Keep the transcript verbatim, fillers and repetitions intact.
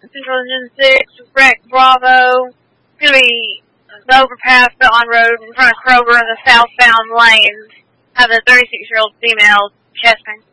Central Engine six, Wreck Bravo. It's going to be the overpass Beltline Road in front of Kroger in the southbound lanes. Have a thirty-six-year-old female chest pain.